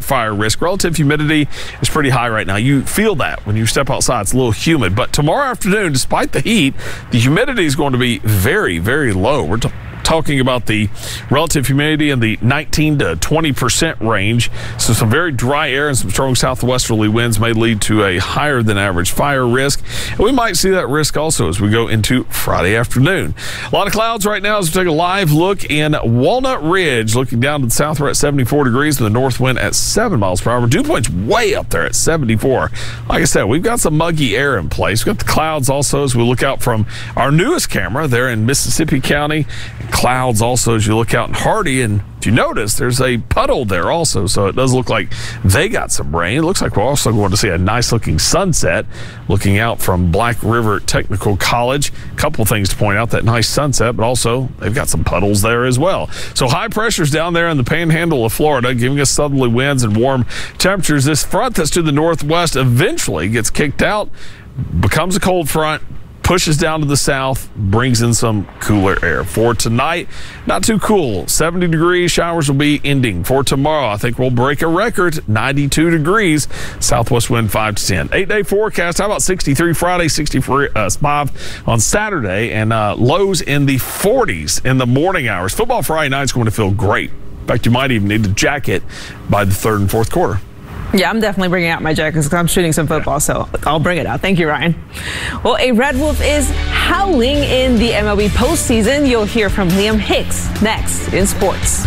fire risk. Relative humidity is pretty high right now. You feel that when you step outside. It's a little humid. But tomorrow afternoon, despite the heat, the humidity is going to be very, very low. We're talking about the relative humidity in the 19 to 20% range. So some very dry air and some strong southwesterly winds may lead to a higher than average fire risk. And we might see that risk also as we go into Friday afternoon. A lot of clouds right now as we take a live look in Walnut Ridge. Looking down to the south, we're at 74 degrees and the north wind at 7 miles per hour. Dew point's way up there at 74. Like I said, we've got some muggy air in place. We've got the clouds also as we look out from our newest camera there in Mississippi County. Clouds also as you look out in Hardy, and if you notice, there's a puddle there also, so it does look like they got some rain. It looks like we're also going to see a nice looking sunset looking out from Black River Technical College. A couple things to point out, that nice sunset, but also they've got some puddles there as well. So high pressures down there in the panhandle of Florida, giving us southerly winds and warm temperatures. This front that's to the northwest eventually gets kicked out, becomes a cold front, pushes down to the south, brings in some cooler air. For tonight, not too cool. 70 degrees, showers will be ending. For tomorrow, I think we'll break a record, 92 degrees, southwest wind 5 to 10. 8-day forecast, how about 63 Friday, 65 on Saturday, and lows in the 40s in the morning hours. Football Friday night is going to feel great. In fact, you might even need a jacket by the third and fourth quarter. Yeah, I'm definitely bringing out my jackets because I'm shooting some football, so I'll bring it out. Thank you, Ryan. Well, a Red Wolf is howling in the MLB postseason. You'll hear from Liam Hicks next in sports.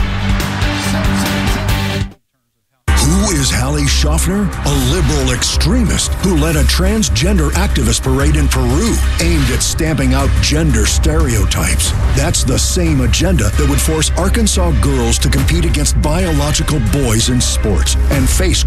Who is Hallie Schaffner? A liberal extremist who led a transgender activist parade in Peru aimed at stamping out gender stereotypes. That's the same agenda that would force Arkansas girls to compete against biological boys in sports and face